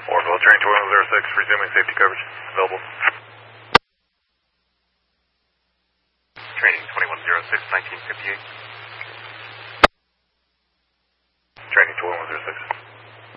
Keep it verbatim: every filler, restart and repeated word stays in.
Orville, train two one zero six, resuming safety coverage. Available. Training twenty-one oh six, nineteen fifty-eight.